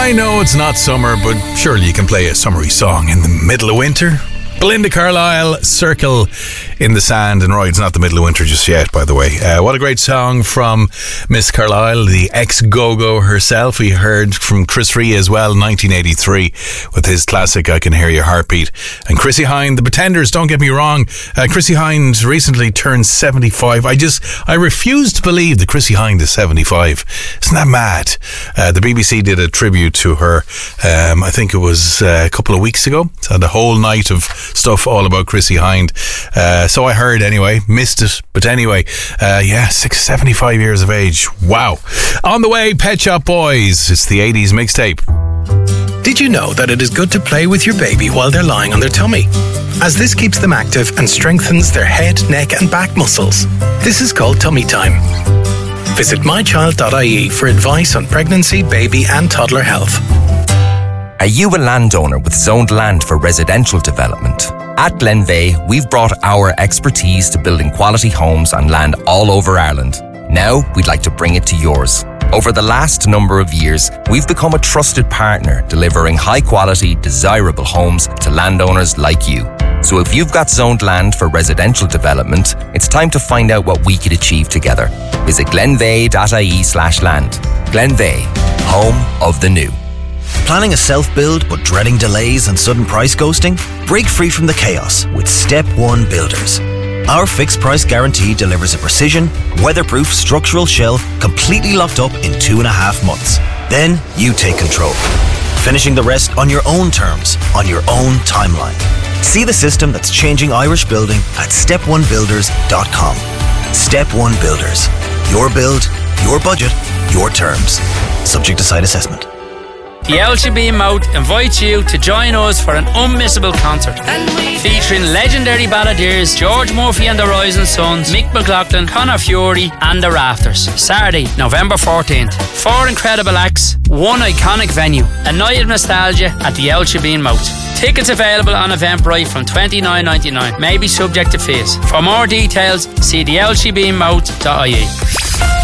I know it's not summer, but surely you can play a summery song in the middle of winter. Belinda Carlisle, Circle in the Sand. And right, it's not the middle of winter just yet, by the way. What a great song from Miss Carlisle, the ex-go-go herself. We heard from Chris Rea as well, 1983, with his classic I Can Hear Your Heartbeat. And Chrissie Hynde, The Pretenders, don't get me wrong. Chrissie Hynde recently turned 75. I refuse to believe that Chrissie Hynde is 75. Isn't that mad? The BBC did a tribute to her, I think it was a couple of weeks ago. It's had a whole night of stuff all about Chrissie Hynde. So I heard anyway, missed it, but anyway, 75 years of age. Wow. On the way, Pet Shop Boys. It's the 80s mixtape. Did you know that it is good to play with your baby while they're lying on their tummy? As this keeps them active and strengthens their head, neck and back muscles. This is called tummy time. Visit mychild.ie for advice on pregnancy, baby and toddler health. Are you a landowner with zoned land for residential development? At Glenveigh, we've brought our expertise to building quality homes on land all over Ireland. Now, we'd like to bring it to yours. Over the last number of years, we've become a trusted partner, delivering high-quality, desirable homes to landowners like you. So if you've got zoned land for residential development, it's time to find out what we could achieve together. Visit glenveigh.ie/land. Glenveigh, home of the new. Planning a self-build but dreading delays and sudden price ghosting? Break free from the chaos with Step 1 Builders. Our fixed price guarantee delivers a precision, weatherproof structural shell completely locked up in 2.5 months. Then you take control, finishing the rest on your own terms, on your own timeline. See the system that's changing Irish building at step1builders.com. Step 1 Builders. Your build, your budget, your terms. Subject to site assessment. The LCB in Mouth invites you to join us for an unmissable concert featuring legendary balladeers George Murphy and the Rising Sons, Mick McLaughlin, Conor Fury and the Rafters. Saturday, November 14th. 4 incredible acts, one iconic venue, a night of nostalgia at the LCB in Mouth. Tickets available on Eventbrite from $29.99, may be subject to fees. For more details, see the lcbinmouth.ie.